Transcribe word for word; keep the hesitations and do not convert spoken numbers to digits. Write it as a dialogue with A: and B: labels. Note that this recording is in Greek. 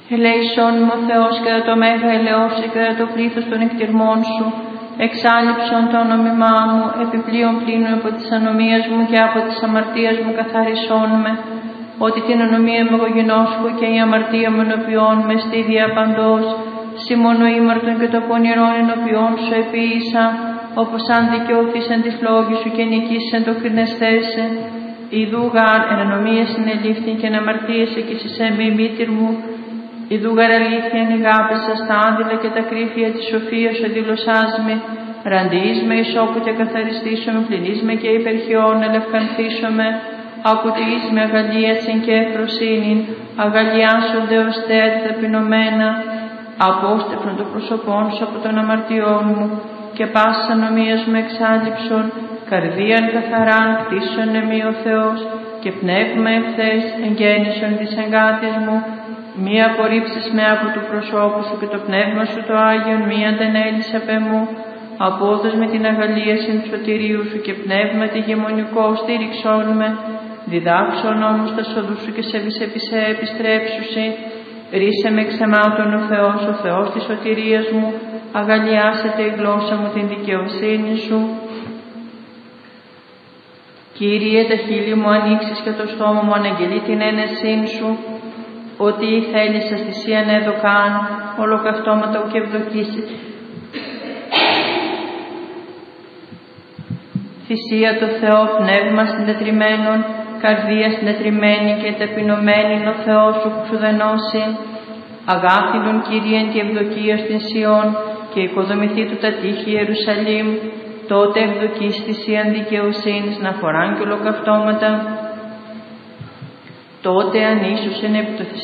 A: Ελέησόν μου ο Θεός κατά το μέγα ελεός και κατά το πλήθος των εκτιρμών σου. Εξάλληψον το όνομά μου, επιπλέον πλήνου από της ανομίας μου και από της αμαρτίας μου καθαρισόν με. Ότι την ανομία μου εγώ γινώσκω και η αμαρτία μου ενωπιών με στη διαπαντός. Σιμώνο ήμαρτον και το πονηρόν ενωπιών σου επίησα, όπως αν δικαιωθείς εν της λόγης σου και νικήσεις εν το κρινεσθέσαι. Ιδού γάρ εν ανομία συνελήφθη και εν αμαρτίες εκείσισέ με η μήτηρ μου. Ιδού γαρ αλήθεια εν ηγάπησα στα άδειλα και τα κρύφια της σοφίας σου δήλωσάς με. Ραντιείς με ισόπου και καθαριστήσω με, πληνείς με και υπερχιών ελευκανθήσω με. Ακουτιείς με αγαλίασιν και εφροσύνην, αγαλιάσονται ως θέατη ταπεινωμένα. Απόστευσον το προσωπόν σου από των αμαρτιών μου και πάσης ανομίας μου εξάλληψον. Καρδίαν καθαράν κτίσον εμεί ο Θεός και πνεύμα ευθές εγγέννησον της εγκάτης μου. Μη απορρίψεις με από του προσώπου σου και το πνεύμα σου το Άγιον μη αντενέλεις απ' εμού. Απόδος με την αγαλίαση του σωτηρίου σου και πνεύμα τη γεμονικό στήριξόν με. Διδάξον όμως τα σοδού σου και σε βυσεπισέ επιστρέψουσι. Ρίσε με ξεμάτων ο Θεός, ο Θεός της σωτηρίας μου. Αγαλιάσετε η γλώσσα μου την δικαιοσύνη σου. Κύριε, τα χείλη μου ανοίξεις και το στόμα μου αναγγελεί την ένεσήν σου. Ότι θέλεις σας θυσίαν έδωκαν, ολοκαυτώματα ουκ ευδοκίσει. Θυσία το Θεό, πνεύμα συντετριμένον, καρδία συντετριμένη και ταπεινωμένη ο Θεός σου που σου δενώσει. Αγάπηλον Κύριεν και ευδοκία στην Σιών και οικοδομηθεί του τα τείχη Ιερουσαλήμ. Τότε ευδοκείς θυσίαν δικαιοσύνης να φοράν και ολοκαυτώματα. Τότε ανίσουσεν επί το